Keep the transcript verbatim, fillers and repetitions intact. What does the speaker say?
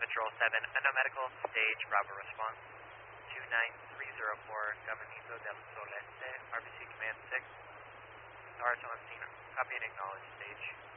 Control seven, Endo Medical, stage Bravo response. two nine three zero four, Caminito del Soleste, R B C Command six. Stars on scene, copy and acknowledge stage.